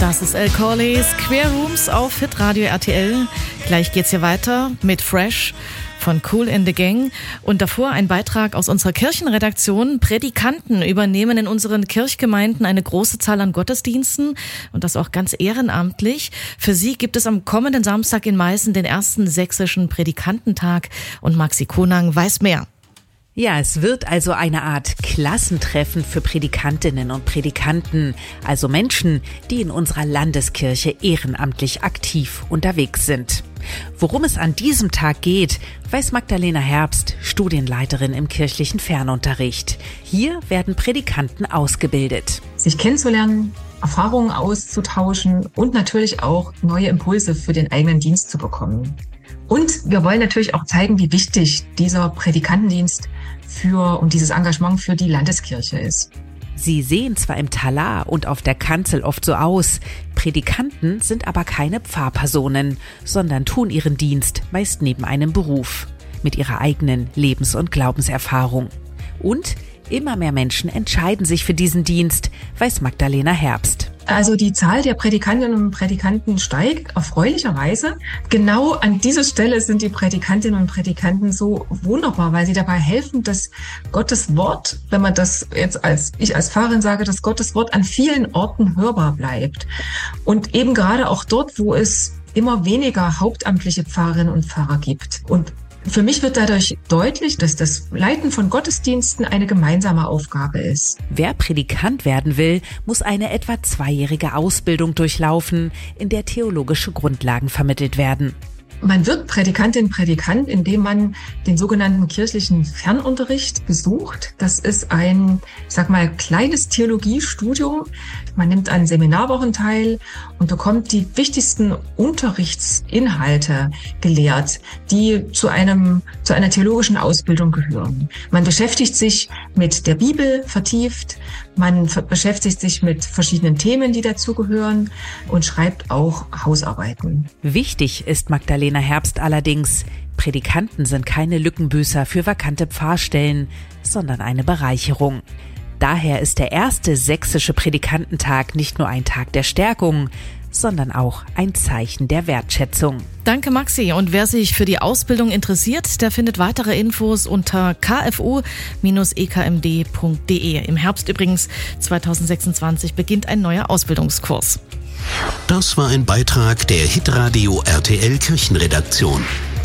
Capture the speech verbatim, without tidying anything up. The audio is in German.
Das ist El Corleys Queer Rooms auf Hitradio R T L. Gleich geht's hier weiter mit Fresh von Kool in the Gang. Und davor ein Beitrag aus unserer Kirchenredaktion. Prädikanten übernehmen in unseren Kirchgemeinden eine große Zahl an Gottesdiensten und das auch ganz ehrenamtlich. Für sie gibt es am kommenden Samstag in Meißen den ersten sächsischen Prädikantentag und Maxi Konang weiß mehr. Ja, es wird also eine Art Klassentreffen für Prädikantinnen und Prädikanten, also Menschen, die in unserer Landeskirche ehrenamtlich aktiv unterwegs sind. Worum es an diesem Tag geht, weiß Magdalena Herbst, Studienleiterin im kirchlichen Fernunterricht. Hier werden Prädikanten ausgebildet. Sich kennenzulernen, Erfahrungen auszutauschen und natürlich auch neue Impulse für den eigenen Dienst zu bekommen. Und wir wollen natürlich auch zeigen, wie wichtig dieser Prädikantendienst für und dieses Engagement für die Landeskirche ist. Sie sehen zwar im Talar und auf der Kanzel oft so aus, Prädikanten sind aber keine Pfarrpersonen, sondern tun ihren Dienst meist neben einem Beruf, mit ihrer eigenen Lebens- und Glaubenserfahrung. Und immer mehr Menschen entscheiden sich für diesen Dienst, weiß Magdalena Herbst. Also die Zahl der Prädikantinnen und Prädikanten steigt erfreulicherweise. Genau an dieser Stelle sind die Prädikantinnen und Prädikanten so wunderbar, weil sie dabei helfen, dass Gottes Wort, wenn man das jetzt als ich als Pfarrerin sage, dass Gottes Wort an vielen Orten hörbar bleibt. Und eben gerade auch dort, wo es immer weniger hauptamtliche Pfarrerinnen und Pfarrer gibt. Und für mich wird dadurch deutlich, dass das Leiten von Gottesdiensten eine gemeinsame Aufgabe ist. Wer Prädikant werden will, muss eine etwa zweijährige Ausbildung durchlaufen, in der theologische Grundlagen vermittelt werden. Man wird Prädikantin, Prädikant, indem man den sogenannten kirchlichen Fernunterricht besucht. Das ist ein, ich sag mal, kleines Theologiestudium. Man nimmt an Seminarwochen teil und bekommt die wichtigsten Unterrichtsinhalte gelehrt, die zu einem, zu einer theologischen Ausbildung gehören. Man beschäftigt sich mit der Bibel vertieft. Man beschäftigt sich mit verschiedenen Themen, die dazugehören und schreibt auch Hausarbeiten. Wichtig ist Magdalena Herbst allerdings, Prädikanten sind keine Lückenbüßer für vakante Pfarrstellen, sondern eine Bereicherung. Daher ist der erste sächsische Prädikantentag nicht nur ein Tag der Stärkung, sondern auch ein Zeichen der Wertschätzung. Danke Maxi. Und wer sich für die Ausbildung interessiert, der findet weitere Infos unter k f u Bindestrich e k m d punkt d e. Im Herbst übrigens zweitausendsechsundzwanzig beginnt ein neuer Ausbildungskurs. Das war ein Beitrag der Hitradio R T L Kirchenredaktion.